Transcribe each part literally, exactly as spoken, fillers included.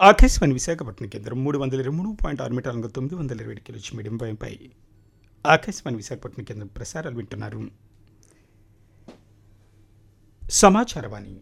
ఆకాశవాణి విశాఖపట్నం కేంద్రం మూడు వందల ఇరవై మూడు పాయింట్ ఆరు మీటర్ల తొమ్మిది వందల ఇరవై ఏడు కిలోచి మీడియం పై ఆకాశవాణి విశాఖపట్నం కేంద్రం ప్రసారాలు వింటున్నారు. సమాచారవాణి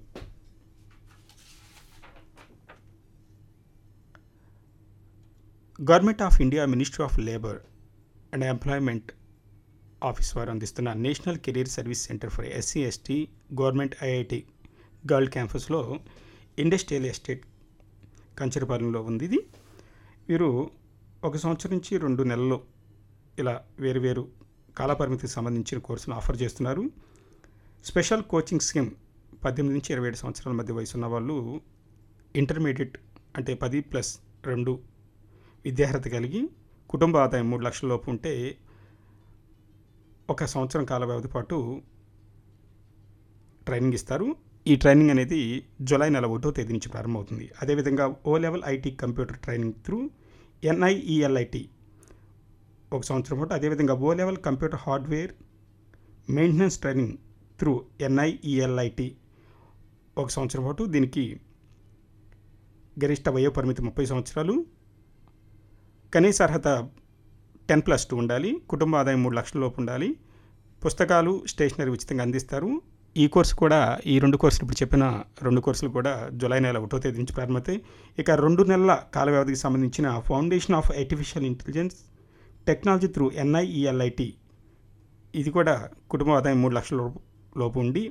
government of India ministry of labour and employment office వారు అందిస్తున్న national career service centre for SC ST government IIT girl క్యాంపస్లో ఇండస్ట్రియల్ ఎస్టేట్ కంచరపాలెంలో ఉంది. ఇది వీరు ఒక సంవత్సరం నుంచి రెండు నెలలు ఇలా వేరు వేరు కాలపరిమితికి సంబంధించిన కోర్సులు ఆఫర్ చేస్తున్నారు. స్పెషల్ కోచింగ్ స్కీమ్ పద్దెనిమిది నుంచి ఇరవై ఏడు సంవత్సరాల మధ్య వయసు ఉన్న వాళ్ళు ఇంటర్మీడియట్ అంటే పది ప్లస్ రెండు విద్యార్హత కలిగి కుటుంబ ఆదాయం మూడు లక్షల లోపు ఉంటే ఒక సంవత్సరం కాల వ్యవధి పాటు ట్రైనింగ్ ఇస్తారు. ఈ ట్రైనింగ్ అనేది జూలై నెల ఒకటో తేదీ నుంచి ప్రారంభమవుతుంది. అదేవిధంగా ఓ level IT computer training through NIELIT ఒక సంవత్సరం పాటు, అదేవిధంగా ఓ level computer hardware maintenance training through NIELIT ఒక సంవత్సరం పాటు. దీనికి గరిష్ట వయో పరిమితి ముప్పై సంవత్సరాలు, కనీస అర్హత టెన్ ప్లస్ టూ ఉండాలి, కుటుంబ ఆదాయం మూడు లక్షల లోపు ఉండాలి, పుస్తకాలు స్టేషనరీ ఉచితంగా అందిస్తారు. ఈ కోర్సు కూడా ఈ రెండు కోర్సులు ఇప్పుడు చెప్పిన రెండు కోర్సులు కూడా జూలై నెల ఒకటో తేదీ నుంచి ప్రారంభమవుతాయి. ఇక రెండు నెలల కాల వ్యవధికి సంబంధించిన foundation of artificial intelligence technology through NIELIT ఇది కూడా కుటుంబ ఆదాయం మూడు లక్షల లోపు ఉండి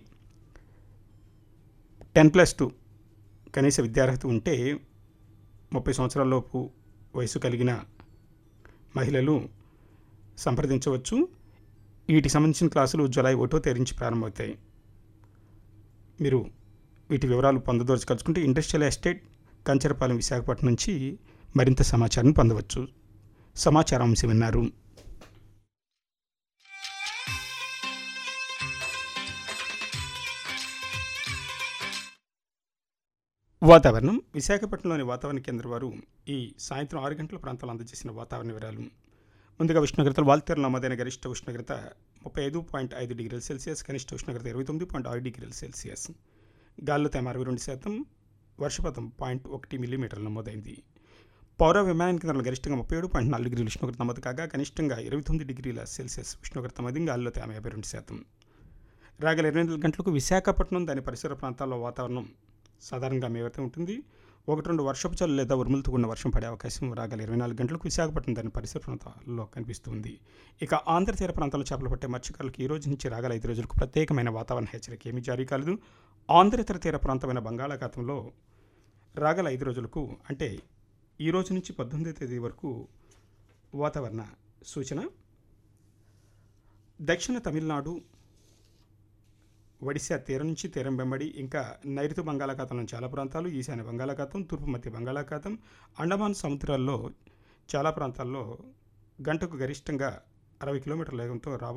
టెన్ ప్లస్ టూ కనీస విద్యార్హత ఉంటే ముప్పై సంవత్సరాల లోపు వయసు కలిగిన మహిళలు సంప్రదించవచ్చు. వీటికి సంబంధించిన క్లాసులు జూలై ఒకటో తేదీ నుంచి ప్రారంభమవుతాయి. మీరు వీటి వివరాలు పొందదోచుకలుచుకుంటే ఇండస్ట్రియల్ ఎస్టేట్ కంచరపాలెం విశాఖపట్నం నుంచి మరింత సమాచారం పొందవచ్చు. సమాచారం అంశం విన్నారు. వాతావరణం విశాఖపట్నంలోని వాతావరణ కేంద్రం వారు ఈ సాయంత్రం ఆరు గంటల ప్రాంతాల్లో అందజేసిన వాతావరణ వివరాలు. ముందుగా ఉష్ణోగ్రతలు వాల్తేరు నమోదైన గరిష్ట ఉష్ణోగ్రత ముప్పై ఐదు పాయింట్ ఐదు డిగ్రీల సెల్సియస్, కనిష్ట ఉష్ణోగ్రత ఇరవై తొమ్మిది పాయింట్ ఆరు డిగ్రీల సెల్సియస్. గాల్లో తేమ అరవై రెండు శాతం, వర్షపాతం పాయింట్ ఒకటి మిల్లీమీటర్లు నమోదైంది. పౌర విమాన కేంద్రంలో గరిష్టంగా ముప్పై ఏడు పాయింట్ నాలుగు డిగ్రీల ఉష్ణోగ్రత నమోదు కాగా కనిష్టంగా ఇరవై తొమ్మిది డిగ్రీల సెల్సియస్ ఉష్ణోగ్రత నమోదు. గాల్లో తేమ యాభై రెండు శాతం. రాగల ఇరవై నాలుగు గంటలకు విశాఖపట్నం దాని పరిసర ప్రాంతాల్లో వాతావరణం సాధారణంగా మేవైతే ఉంటుంది. ఒకటి రెండు వర్షపు చల్లు లేదా ఉరుములతో కూడిన వర్షం పడే అవకాశం రాగల ఇరవై నాలుగు గంటలకు విశాఖపట్నం దాని పరిసర ప్రాంతాల్లో కనిపిస్తుంది. ఇక ఆంధ్ర తీర ప్రాంతాల్లో చేపలు పట్టే మత్స్యకారులకు ఈ రోజు నుంచి రాగల ఐదు రోజులకు ప్రత్యేకమైన వాతావరణ హెచ్చరిక ఏమీ జారీ కాలేదు. ఆంధ్రేతర తీర ప్రాంతమైన బంగాళాఖాతంలో రాగల ఐదు రోజులకు అంటే ఈ రోజు నుంచి పద్దెనిమిదో తేదీ వరకు వాతావరణ సూచన. దక్షిణ తమిళనాడు, ఒడిశా తీరం నుంచి తీరం వెంబడి, ఇంకా నైరుతి బంగాళాఖాతంలోని చాలా ప్రాంతాలు, ఈశాన్య బంగాళాఖాతం, తూర్పు మధ్య బంగాళాఖాతం, అండమాన్ సముద్రాల్లో చాలా ప్రాంతాల్లో గంటకు గరిష్టంగా అరవై కిలోమీటర్ల వేగంతో రాబో